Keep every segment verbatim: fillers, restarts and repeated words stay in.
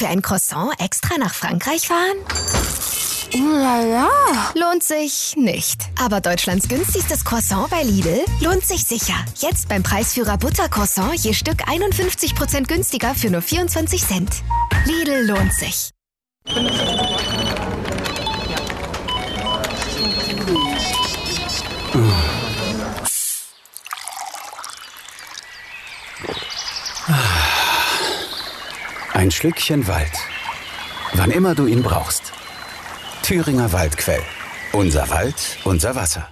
Für ein Croissant extra nach Frankreich fahren? Oh la la. Lohnt sich nicht. Aber Deutschlands günstigstes Croissant bei Lidl lohnt sich sicher. Jetzt beim Preisführer Buttercroissant je Stück einundfünfzig Prozent günstiger für nur vierundzwanzig Cent. Lidl lohnt sich. Ein Schlückchen Wald. Wann immer du ihn brauchst. Thüringer Waldquell. Unser Wald, unser Wasser.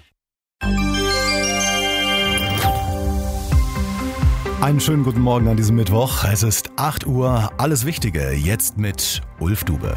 Einen schönen guten Morgen an diesem Mittwoch. Es ist acht Uhr. Alles Wichtige jetzt mit Ulf Dube.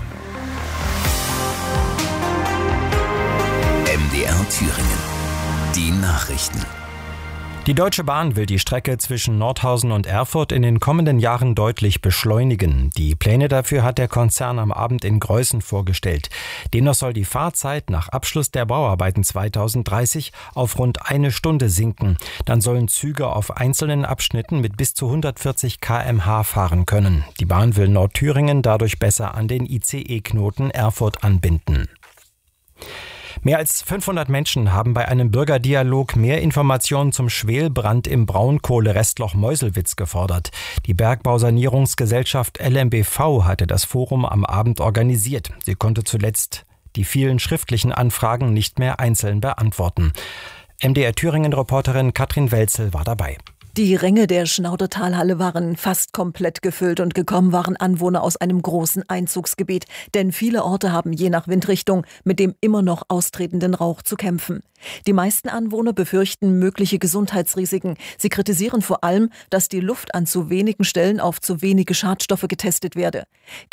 M D R Thüringen. Die Nachrichten. Die Deutsche Bahn will die Strecke zwischen Nordhausen und Erfurt in den kommenden Jahren deutlich beschleunigen. Die Pläne dafür hat der Konzern am Abend in Greußen vorgestellt. Demnach soll die Fahrzeit nach Abschluss der Bauarbeiten zweitausenddreißig auf rund eine Stunde sinken. Dann sollen Züge auf einzelnen Abschnitten mit bis zu hundertvierzig Kilometer pro Stunde fahren können. Die Bahn will Nordthüringen dadurch besser an den I C E-Knoten Erfurt anbinden. Mehr als fünfhundert Menschen haben bei einem Bürgerdialog mehr Informationen zum Schwelbrand im Braunkohlerestloch Meuselwitz gefordert. Die Bergbausanierungsgesellschaft L M B V hatte das Forum am Abend organisiert. Sie konnte zuletzt die vielen schriftlichen Anfragen nicht mehr einzeln beantworten. M D R Thüringen-Reporterin Katrin Welzel war dabei. Die Ränge der Schnaudertalhalle waren fast komplett gefüllt und gekommen waren Anwohner aus einem großen Einzugsgebiet. Denn viele Orte haben je nach Windrichtung mit dem immer noch austretenden Rauch zu kämpfen. Die meisten Anwohner befürchten mögliche Gesundheitsrisiken. Sie kritisieren vor allem, dass die Luft an zu wenigen Stellen auf zu wenige Schadstoffe getestet werde.